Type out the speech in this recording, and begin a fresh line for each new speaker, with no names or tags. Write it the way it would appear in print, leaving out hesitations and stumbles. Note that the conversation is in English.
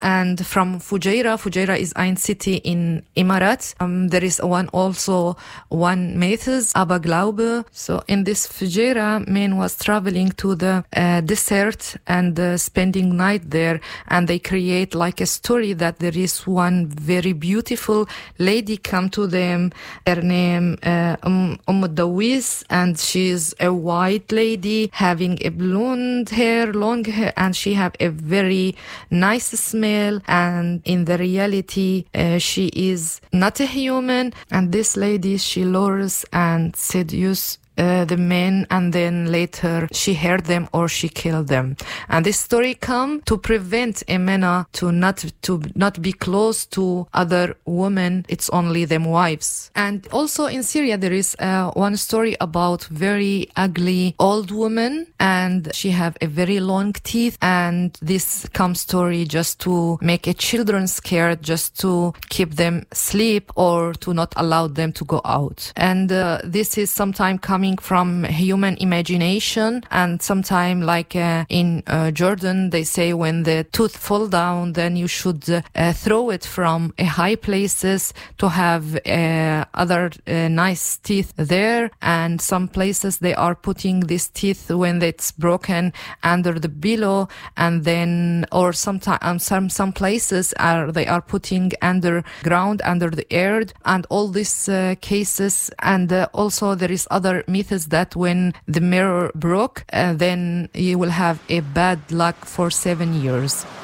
And from Fujairah, Fujairah is ein city in Emirates. There is one myth, Aberglaube. So in this Fujairah, man was traveling to the desert and spending night there, and they create like a story that there is one very beautiful lady come to them. Her name Dawis, and she's a white lady having a blonde hair, long hair, and she have a very nice smell. And in the reality, she is not a human. And this lady, she lures and seduces the men, and then later she hurt them or she killed them. And this story come to prevent a man to not be close to other women. It's only them wives. And also in Syria there is one story about very ugly old woman, and she have a very long teeth, and this comes story just to make a children scared, just to keep them sleep or to not allow them to go out. And this is sometime coming from human imagination, and sometime like in Jordan they say when the tooth fall down, then you should throw it from a high places to have other nice teeth there. And some places they are putting this teeth when it's broken under the pillow, and then or some places they are putting underground under the earth, and all these cases. And also there is other myths that when the mirror broke, then you will have a bad luck for 7 years.